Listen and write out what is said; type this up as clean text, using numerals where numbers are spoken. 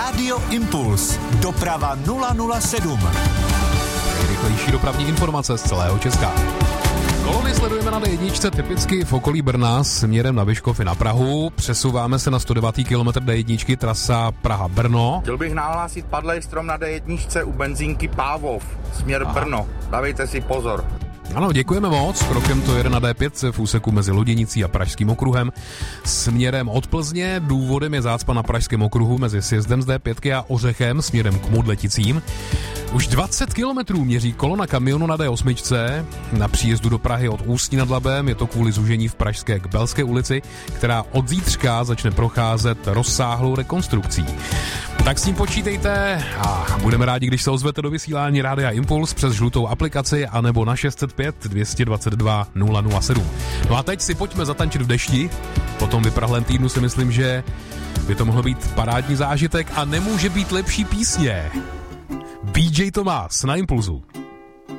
Rádio Impuls. Doprava 007. Nejrychlejší dopravní informace z celého Česka. Kolony sledujeme na D1 typicky v okolí Brna směrem na Vyškov i na Prahu. Přesouváme se na 109. kilometr D1 trasa Praha-Brno. Chtěl bych nahlásit padlej strom na D1 u benzínky Pávov, směr Brno. Dávejte si pozor. Ano, děkujeme moc. Krokem to jede na D5 v úseku mezi Loděnicí a Pražským okruhem. Směrem od Plzně důvodem je zácpa na Pražském okruhu mezi sjezdem z D5 a Ořechem směrem k Modleticím. Už 20 kilometrů měří kolona kamionu na D8 na příjezdu do Prahy od Ústí nad Labem. Je to kvůli zúžení v Pražské k Belské ulici, která od zítřka začne procházet rozsáhlou rekonstrukcí. Tak s tím počítejte a budeme rádi, když se ozvete do vysílání Rádia Impuls přes žlutou aplikaci anebo na 605 222 007. No a teď si pojďme zatančit v dešti. Po tom vyprahlém týdnu si myslím, že by to mohlo být parádní zážitek a nemůže být lepší písně. BJ Thomas na Impulzu.